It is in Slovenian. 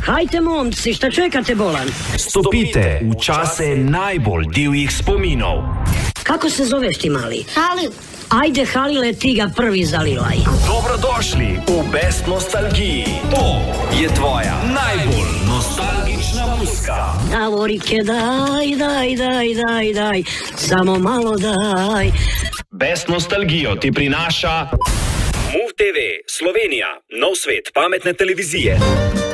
Hajte, momci, šta čekate bolan? Stopite v čase najbolj divjih spominov. Kako se zoveš ti, mali? Halil. Ajde, Halile, ti ga prvi zalilaj. Dobrodošli v Best Nostalgiji. To je tvoja najbolj nostalgična muzika. Davorike, daj, samo malo daj. Best Nostalgijo ti prinaša MOVE TV Slovenija, nov svet pametne televizije.